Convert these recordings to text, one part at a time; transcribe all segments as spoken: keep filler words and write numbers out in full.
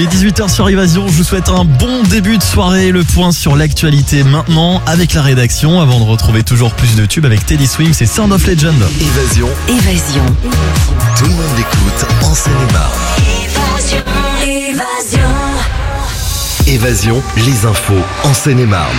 Il est dix-huit heures sur Évasion, je vous souhaite un bon début de soirée. Le point sur l'actualité maintenant avec la rédaction avant de retrouver toujours plus de tubes avec Teddy Swims et Sound of Legend. Évasion. Évasion. Tout le monde l'écoute en Seine-et-Marne. Évasion. Évasion. Évasion, les infos en Seine-et-Marne.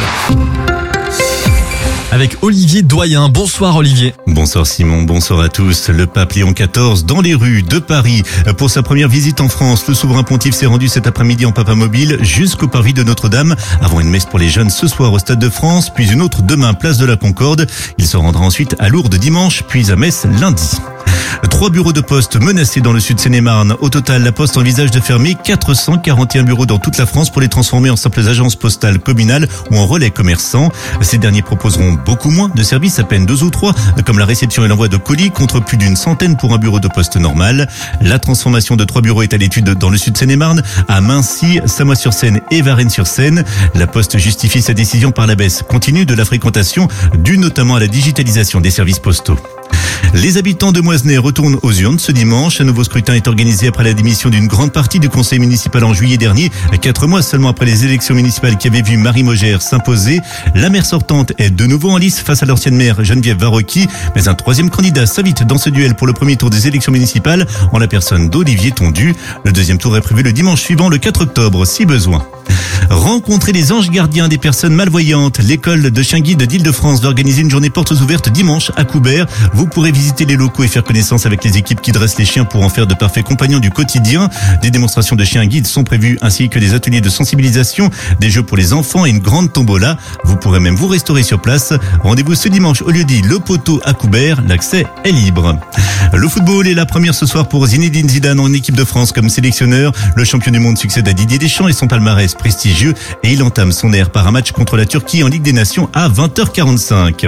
Avec Olivier Doyen. Bonsoir Olivier. Bonsoir Simon, bonsoir à tous. Le pape Léon quatorze dans les rues de Paris. Pour sa première visite en France, le souverain pontife s'est rendu cet après-midi en papamobile jusqu'au parvis de Notre-Dame avant une messe pour les jeunes ce soir au Stade de France, puis une autre demain place de la Concorde. Il se rendra ensuite à Lourdes dimanche, puis à Metz lundi. Trois bureaux de poste menacés dans le sud Seine-et-Marne. Au total, la Poste envisage de fermer quatre cent quarante et un bureaux dans toute la France pour les transformer en simples agences postales communales ou en relais commerçants. Ces derniers proposeront beaucoup moins de services, à peine deux ou trois, comme la réception et l'envoi de colis, contre plus d'une centaine pour un bureau de poste normal. La transformation de trois bureaux est à l'étude dans le sud Seine-et-Marne, à Mincy, Samois-sur-Seine et Varennes-sur-Seine. La Poste justifie sa décision par la baisse continue de la fréquentation, due notamment à la digitalisation des services postaux. Les habitants de Moisney retournent aux urnes ce dimanche. Un nouveau scrutin est organisé après la démission d'une grande partie du conseil municipal en juillet dernier, quatre mois seulement après les élections municipales qui avaient vu Marie Mogère s'imposer. La maire sortante est de nouveau en lice face à l'ancienne maire Geneviève Varocki, mais un troisième candidat s'invite dans ce duel pour le premier tour des élections municipales en la personne d'Olivier Tondu. Le deuxième tour est prévu le dimanche suivant, le quatre octobre, si besoin. Rencontrer les anges gardiens des personnes malvoyantes. L'école de chien guide d'Île-de-France va organiser une journée portes ouvertes dimanche à Coubert. Vous pourrez visiter les locaux et faire connaissance avec les équipes qui dressent les chiens pour en faire de parfaits compagnons du quotidien. Des démonstrations de chiens guides sont prévues ainsi que des ateliers de sensibilisation, des jeux pour les enfants et une grande tombola. Vous pourrez même vous restaurer sur place. Rendez-vous ce dimanche au lieu dit Le Poteau à Coubert. L'accès est libre. Le football est la première ce soir pour Zinedine Zidane en équipe de France comme sélectionneur. Le champion du monde succède à Didier Deschamps et son palmarès prestigieux et il entame son ère par un match contre la Turquie en Ligue des Nations à vingt heures quarante-cinq.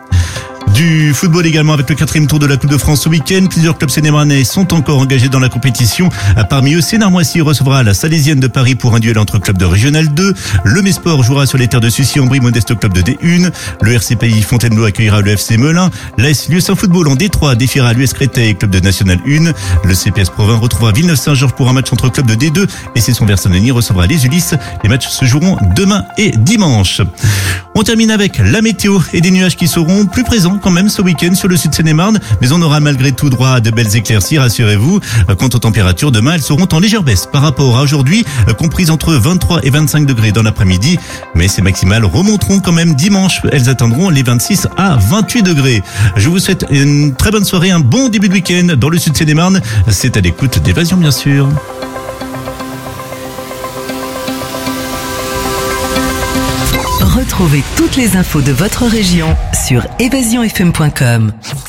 Du football également avec le quatrième tour de la Coupe de France ce week-end. Plusieurs clubs sénémarnais sont encore engagés dans la compétition. Parmi eux, Sénart-Moissy recevra la Salésienne de Paris pour un duel entre clubs de Régional deux. Le Mesport jouera sur les terres de Sucy-en-Brie, modeste club de D un. Le R C P I Fontainebleau accueillera le F C Melun. L'A S Lieusaint Football en D trois défiera l'U S Créteil, club de National un. Le C P S Provins retrouvera Villeneuve-Saint-Georges pour un match entre clubs de D deux. Et c'est son Versonnerie recevra les Ulysses. Les matchs se joueront demain et dimanche. On termine avec la météo et des nuages qui seront plus présents quand même ce week-end sur le sud Seine-et-Marne, mais on aura malgré tout droit à de belles éclaircies, rassurez-vous. Quant aux températures, demain, elles seront en légère baisse par rapport à aujourd'hui, comprises entre vingt-trois et vingt-cinq degrés dans l'après-midi, mais ces maximales remonteront quand même dimanche. Elles atteindront les vingt-six à vingt-huit degrés. Je vous souhaite une très bonne soirée, un bon début de week-end dans le sud Seine-et-Marne. C'est à l'écoute d'Évasion, bien sûr. Retrouvez toutes les infos de votre région sur évasion f m point com.